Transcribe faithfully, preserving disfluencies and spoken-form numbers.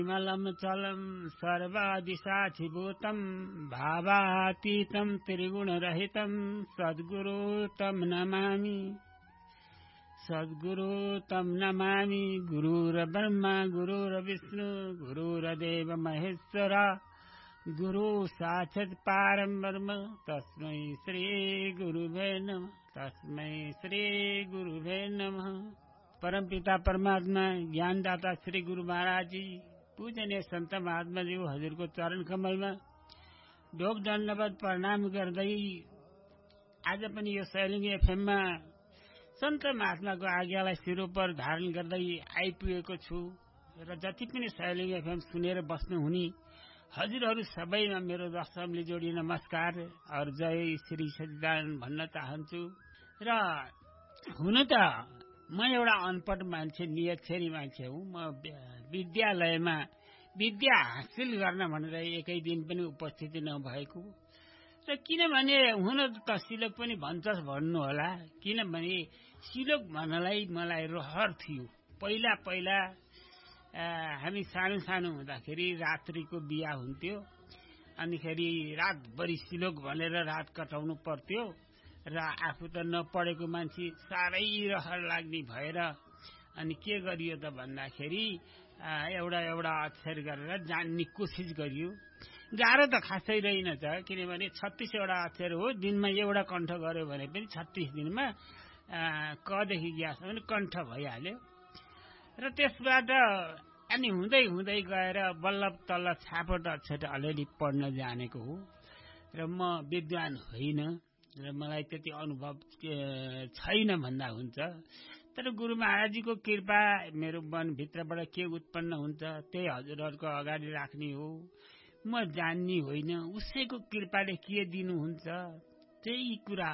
विमलं चलं सर्वादिशाधिभूतं भावातीतं त्रिगुणरहितं सद्गुरु तं नमामि सद्गुरु तं नमामि गुरुर्ब्रह्मा गुरुर्विष्णु गुरुर्देव महेश्वर गुरु साक्षात् परं ब्रह्म तस्मै श्री गुरुवे नमः तस्मै श्री गुरुवे नमः। परमपिता परमात्मा ज्ञानदाता श्री गुरु महाराज जी, पूजनीय संत महात्मा जी हजुरको चरण कमलमा ढोक दण्डवत प्रणाम गर्दै आज पनि यो सैलिङ एफएममा सन्त महात्माको आज्ञालाई शिरोपर धारण गर्दै आइपुगेको छु र जति पनि सैलिङ एफएम सुनेर बस्नुहुने हजुरहरू सबैमा मेरो दशमले जोडी नमस्कार और जय श्री सच्चिदानन्द भन्न चाहन्छु। र हुन त म एउटा अनपढ मान्छे, निरक्षरी मान्छे हुँ। म विद्यालयमा विद्या हासिल गर्न भनेर एकै दिन पनि उपस्थिति नभएको र किनभने हुन त सिलोक पनि भन्छस् भन्नु होला, किनभने सिलोक भन्नलाई मलाई रहर थियो। पहिला पहिला हामी सानो सानो हुँदाखेरि रात्रिको बिहा हुन्थ्यो, अनिखेरि रातभरि सिलोक भनेर रात कटाउनु पर्थ्यो र आफू त नपढेको मान्छे साह्रै रहर लाग्ने भएर अनि के गरियो त भन्दाखेरि एउटा एउटा अक्षर गरेर जान्ने कोसिस गरियो। गाह्रो त खासै रहेनछ, किनभने छत्तीसवटा अक्षर हो, दिनमा एउटा कण्ठ गर्यो भने पनि छत्तीस दिनमा कदेखि ग्यासम्म कण्ठ भइहाल्यो। र त्यसबाट अनि हुँदै हुँदै गएर बल्ल तल्ल छापट अक्षर अलिअलि पढ्न जानेको हो र म विद्वान होइन र मलाई त्यति अनुभव छैन भन्दा हुन्छ। तर गुरु महाराजजीको कृपा मेरो मनभित्रबाट के उत्पन्न हुन्छ त्यही हजुरहरूको अगाडि राख्ने हो। म जान्ने होइन, उसैको कृपाले के दिनुहुन्छ त्यही कुरा